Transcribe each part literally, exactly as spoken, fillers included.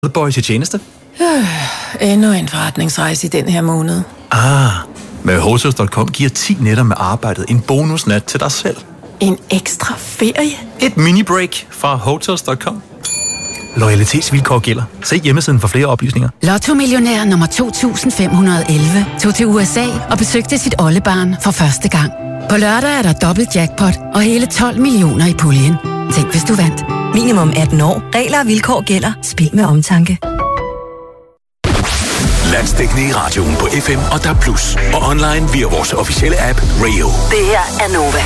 The Boys i tjeneste. Øh, endnu en forretningsrejse i den her måned. Ah, med Hotels punktum com giver ti nætter med arbejdet en bonusnat til dig selv. En ekstra ferie? Et mini-break fra Hotels punktum com. Loyalitetsvilkår gælder. Se hjemmesiden for flere oplysninger. Lotto-millionær nummer to tusind fem hundrede og elleve tog til U S A og besøgte sit oldebarn for første gang. På lørdag er der dobbelt jackpot og hele tolv millioner i puljen. Tænk, hvis du vandt. Minimum atten år. Regler og vilkår gælder. Spil med omtanke. Landsdækkende i radioen på F M og D A B plus. Og online via vores officielle app Rayo. Det her er Nova.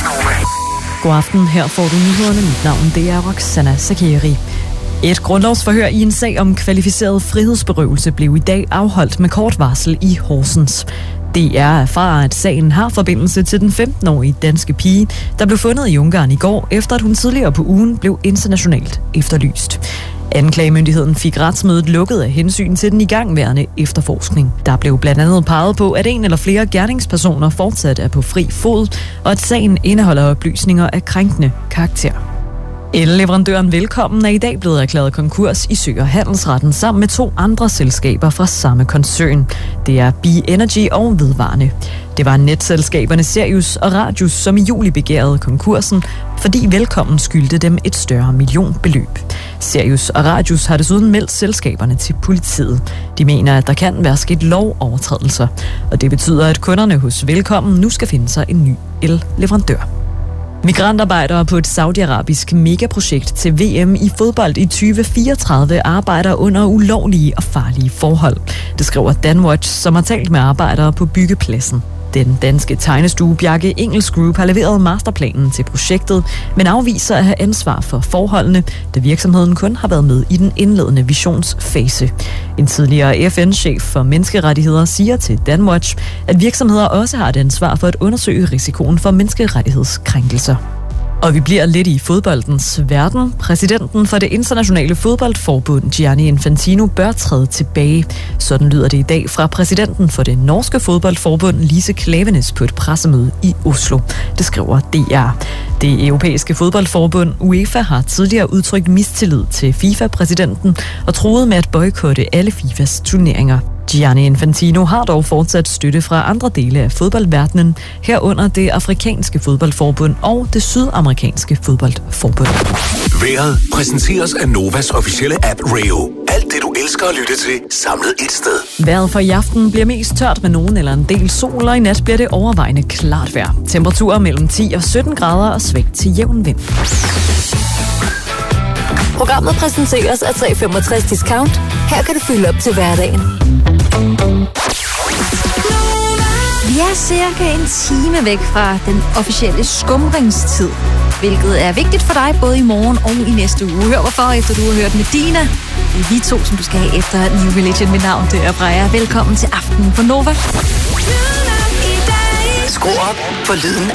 God aften, her får du nyhederne. Mit navn det er Roxana Sakiri. Et grundlovsforhør i en sag om kvalificeret frihedsberøvelse blev i dag afholdt med kort varsel i Horsens. Det er erfarer, at sagen har forbindelse til den femten-årige danske pige, der blev fundet i Ungarn i går, efter at hun tidligere på ugen blev internationalt efterlyst. Anklagemyndigheden fik retsmødet lukket af hensyn til den igangværende efterforskning. Der blev blandt andet peget på, at en eller flere gerningspersoner fortsat er på fri fod, og at sagen indeholder oplysninger af krænkende karakter. El-leverandøren Velkommen er i dag blevet erklæret konkurs i Sø- og Handelsretten sammen med to andre selskaber fra samme koncern. Det er Be Energy og Vedvarende. Det var netselskaberne Serius og Radius, som i juli begærede konkursen, fordi Velkommen skyldte dem et større millionbeløb. Serius og Radius har desuden meldt selskaberne til politiet. De mener, at der kan være sket lovovertrædelser, og det betyder, at kunderne hos Velkommen nu skal finde sig en ny el-leverandør. Migrantarbejdere på et saudiarabisk megaprojekt til V M i fodbold i tyve fireogtredive arbejder under ulovlige og farlige forhold. Det skriver Danwatch, som har talt med arbejdere på byggepladsen. Den danske tegnestue Bjarke Ingels Group har leveret masterplanen til projektet, men afviser at have ansvar for forholdene, da virksomheden kun har været med i den indledende visionsfase. En tidligere F N-chef for menneskerettigheder siger til Danwatch, at virksomheder også har et ansvar for at undersøge risikoen for menneskerettighedskrænkelser. Og vi bliver lidt i fodboldens verden. Præsidenten for det internationale fodboldforbund, Gianni Infantino, bør træde tilbage. Sådan lyder det i dag fra præsidenten for det norske fodboldforbund, Lise Klaveness, på et pressemøde i Oslo. Det skriver D R. Det europæiske fodboldforbund, UEFA, har tidligere udtrykt mistillid til FIFA-præsidenten og truet med at boykotte alle FIFAs turneringer. Gianni Infantino har dog fortsat støtte fra andre dele af fodboldverdenen, herunder det afrikanske fodboldforbund og det sydamerikanske fodboldforbund. Vejret præsenteres af Novas officielle app Rayo. Alt det du elsker at lytte til, samlet et sted. Vejret for i aften bliver mest tørt med nogen eller en del sol, og i nat bliver det overvejende klart vejr. Temperaturer mellem ti og sytten grader og svagt til jævn vind. Programmet præsenteres af tre femogtres Discount. Her kan du fylde op til hverdagen. Vi er cirka en time væk fra den officielle skumringstid, hvilket er vigtigt for dig både i morgen og i næste uge. Hør hvorfor, efter du har hørt med Dina. Det er vi to, som du skal have efter New Religion. Mit navn det er Freja. Velkommen til Aften på Nova. Skru op for lyden